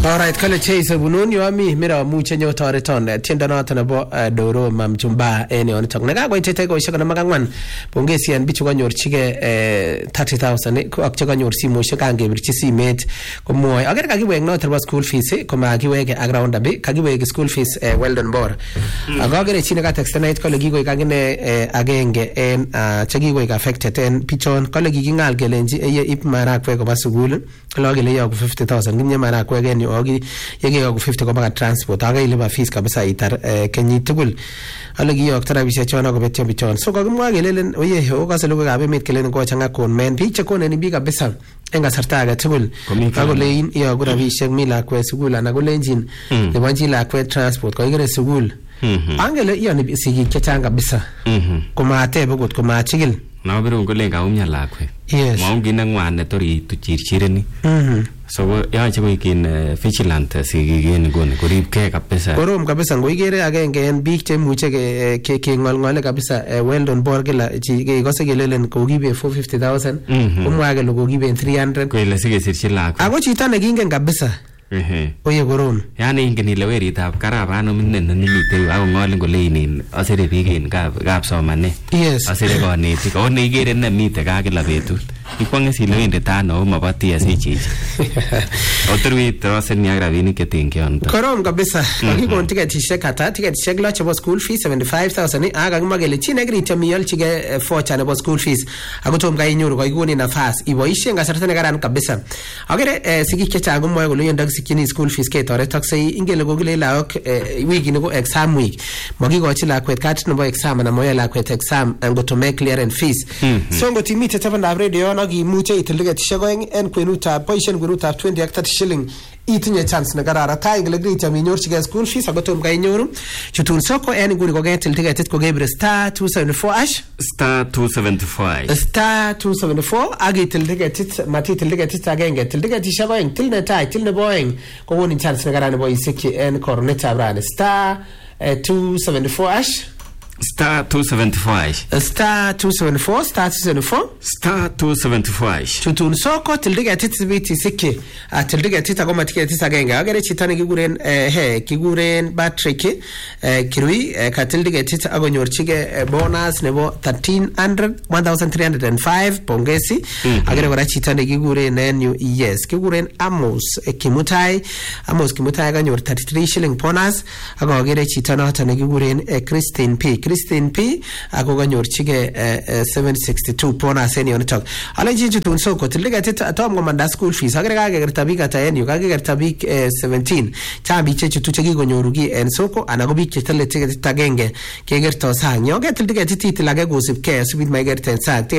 Alright, kale chase bunun yo ami mira muche nyo toreton tienda noto nebo Doro Mamchumba ene on tok naga go tete go shaka na magangwan pongesi an bichu ganyor chige 30,000 ko ak ganyor simo shaka ngebirchi simet ko moy agar ka giwek no terba school fees ko ma giwek aground be ka giwek school fees Weldon Bor agagere chine ka text night kale gigo kagine agenge en chagi go affected en pichon kale gigingal gelenji eye ip mara kwe ko basugul lo gele yo 50,000 ginye mara kwe gen ogi yege yo 50 ko baga transport aga ile ba fees kabisa itar kenyi tugul alagi yo tara bisha chona ko betyo bichon so ko mwa gelelen oye o ka selo ga be met kelen ko changa kon men bi che kon ni bi kabisa enga sarta ga tugul ago lein yo gura bi shek mila kwe sugul ana go lenjin le wanji la kwe transport ko igere sugul angele yo ni sigi changa kabisa kuma atebe got kuma chigil na biro ko lenga umnya lakwe yes maungi na ngwane tori tu chirchireni so ya chego ikin vigilant sigigin gon korib ke kabisa korom kabisa ngoigere agenge en bik che muche ke ngolngole kabisa Weldon Bor gela chi ke gose gelelen ko gibe 450,000 umwa gelo ko gibe 300 ko ile sige sirchilak ago chita ne gingen kabisa oye korom yani ingen ile weritab karabano minen nimite ago ngolin ko leinin asire bigin gab somane yes asire koneti ko ne igere ne mite ka kila betut ikwange sile wende tano mabati asichi oterwit rosen ya rabini ketingion korom kabisa ngikon ticket shekata ticket shekla chebo school fees 75,000 aga magele chine grita miyal chige focha nebo school fees ago tom ga inyoru ko igoni nafas iboishe ngasarta ne garan kabisa agere sigi kecha ago moyo lo yenda sikini school fees ke tore taxi ingele go gile laok wiki nebo exam week magi go chila kwet kat nebo exam na moyo la kwet exam and go to make clearance fees so ngo timite tabana radio na gi muche itilge tishagoeng en kwenuta poishen kwenuta 20 ak 30 shilling itinye chance na garara ta ingle grita mi nyor chige school fees agotom ga inyoru chutun soko en guri go getil ticket ko gebre star 274 ash star 274 agi til ticket mati til ticket agenge til ticket tishagoeng til ne tai til ne boeng ko woni chance na garana boy siki en corneta brane star 274 ash star 275 star 274 chutun soko tildiga titsbiti sikki tildiga titago tike titagenga agere chitane kiguren kiguren battery kirui ka tildiga titago nyorchige bonus nebo 1305 pongesi agere gora chitane kiguren new yes kiguren Amos Kimutai ga nyor 33 shilling bonus ago agere chitane hatane kiguren Christine P ago ganyor chige 762 pona senior talk alaji jutun soko tiliga tita atom komanda school fees agere ga gertabika tayen ga gertabik 17 chambi chechu tuchegi gonyorugi en soko anago bik chetele tige tagenge ke gerto sa nyoge tiliga titi tilage gosip ke subit my gerten sa